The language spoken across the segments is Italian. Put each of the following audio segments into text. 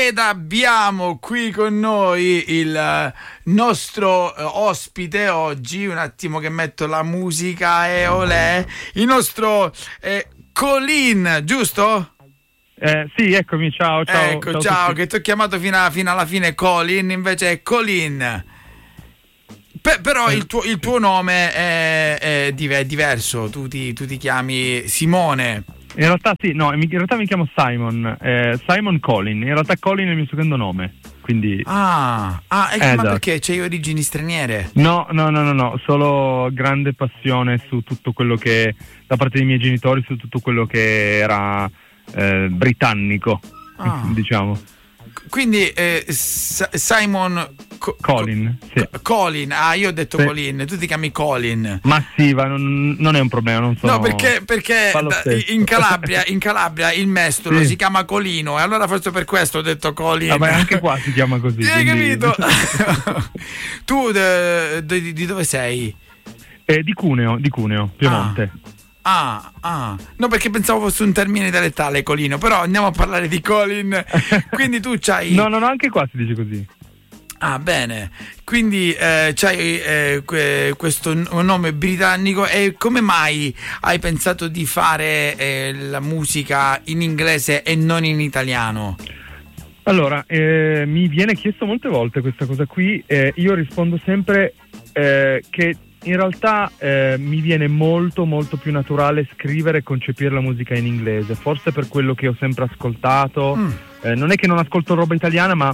ed abbiamo qui con noi il nostro ospite oggi. Un attimo che metto la musica e olè. Il nostro Colin, giusto? Sì, eccomi, ciao. Ecco, ciao, che ti ho chiamato fino alla fine Colin, invece è Colin. Però il tuo nome è diverso, tu ti chiami Simone. In realtà sì, no, in realtà mi chiamo Simon, Simon Colin, in realtà Colin è il mio secondo nome, quindi... Ma perché c'hai origini straniere? No, solo grande passione su tutto quello che, da parte dei miei genitori, su tutto quello che era britannico, diciamo. Quindi Simon Colin, sì. Colin, io ho detto sì. Colin, tu ti chiami Colin. Ma sì, non è un problema, non so. No, perché in Calabria il mestolo si chiama Colino, e allora forse per questo ho detto Colin. Vabbè, anche qua si chiama così. Hai capito? Tu di dove sei? Di Cuneo, Piemonte. No, perché pensavo fosse un termine dialettale Colino, però andiamo a parlare di Colin. Quindi tu c'hai... No, anche qua si dice così. Bene, quindi c'hai questo nome britannico, e come mai hai pensato di fare la musica in inglese e non in italiano? Allora, mi viene chiesto molte volte questa cosa qui, io rispondo sempre che in realtà mi viene molto molto più naturale scrivere e concepire la musica in inglese, forse per quello che ho sempre ascoltato. Non è che non ascolto roba italiana, ma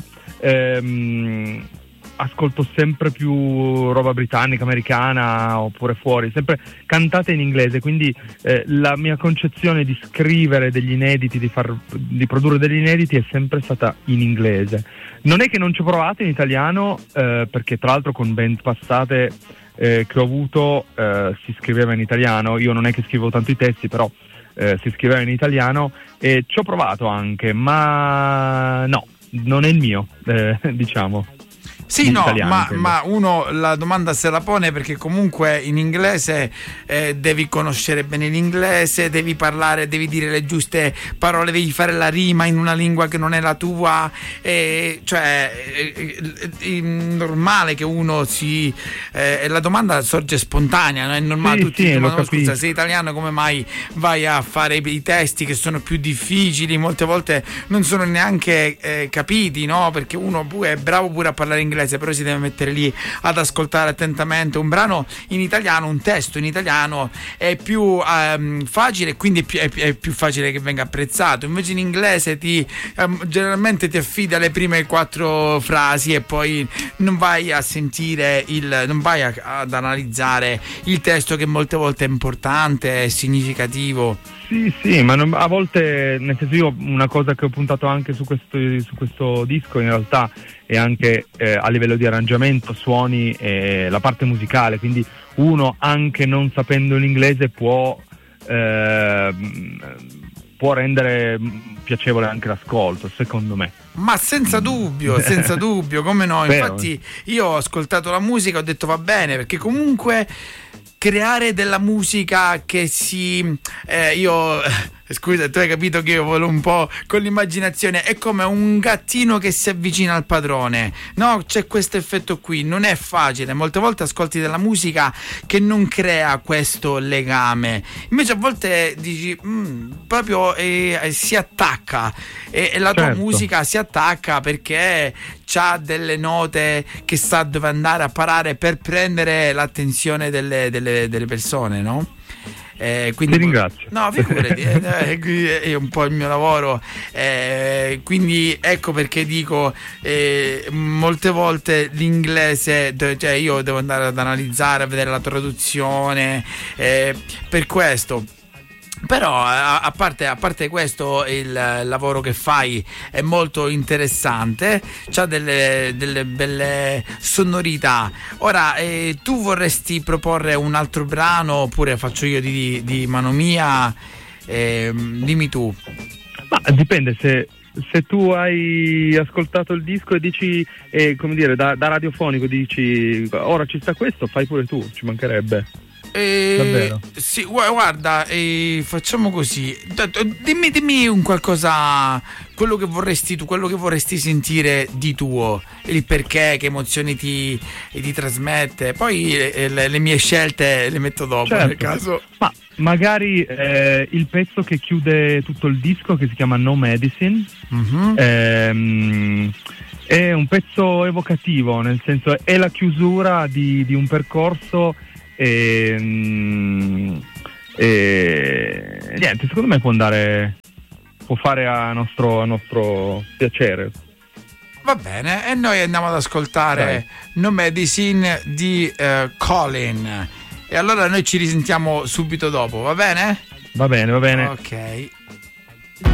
ascolto sempre più roba britannica, americana, oppure fuori, sempre cantate in inglese, quindi la mia concezione di scrivere degli inediti, di produrre degli inediti è sempre stata in inglese. Non è che non ci ho provato in italiano, perché tra l'altro con band passate che ho avuto si scriveva in italiano. Io non è che scrivo tanto i testi, però si scriveva in italiano e ci ho provato anche, ma no, non è il mio, diciamo. Sì, no, ma uno la domanda se la pone perché comunque in inglese devi conoscere bene l'inglese, devi parlare, devi dire le giuste parole, devi fare la rima in una lingua che non è la tua, cioè è normale che uno la domanda sorge spontanea, no? È normale, tutti dicono, scusa, sei italiano, come mai vai a fare i testi che sono più difficili, molte volte non sono neanche capiti, no? Perché uno è bravo pure a parlare inglese, però si deve mettere lì ad ascoltare attentamente un brano in italiano, un testo in italiano è più facile, quindi è più facile che venga apprezzato. Invece in inglese generalmente ti affidi alle prime 4 frasi e poi non vai a sentire non vai ad analizzare il testo, che molte volte è importante, è significativo. Sì, ma a volte, nel senso, io una cosa che ho puntato anche su questo disco in realtà è anche a livello di arrangiamento, suoni e la parte musicale, quindi uno anche non sapendo l'inglese può rendere piacevole anche l'ascolto, secondo me. Ma senza dubbio, come no. Infatti io ho ascoltato la musica e ho detto va bene, perché comunque creare della musica che scusa, tu hai capito che io volo un po' con l'immaginazione, è come un gattino che si avvicina al padrone, no? C'è questo effetto qui, non è facile, molte volte ascolti della musica che non crea questo legame, invece a volte dici proprio si attacca, e la tua musica si attacca perché c'ha delle note che sa dove andare a parare per prendere l'attenzione delle persone, no? Quindi, ti ringrazio. No, figurati, è un po' il mio lavoro, quindi ecco perché dico molte volte l'inglese, cioè io devo andare ad analizzare, a vedere la traduzione, per questo. Però a parte questo, il lavoro che fai è molto interessante, c'ha delle belle sonorità. Ora tu vorresti proporre un altro brano oppure faccio io di mano mia? Dimmi tu. Ma dipende, se tu hai ascoltato il disco e dici, come dire, da radiofonico dici ora ci sta questo, fai pure tu, ci mancherebbe. Davvero? Sì, guarda, facciamo così. Dimmi un qualcosa quello che vorresti tu, quello che vorresti sentire di tuo, il perché, che emozioni ti trasmette. Poi le mie scelte le metto dopo, certo, nel caso. Ma magari il pezzo che chiude tutto il disco, che si chiama No Medicine, è un pezzo evocativo, nel senso è la chiusura di un percorso e niente, secondo me può fare a nostro piacere. Va bene, e noi andiamo ad ascoltare No Medicine di Colin, e allora noi ci risentiamo subito dopo, va bene? Va bene. Ok.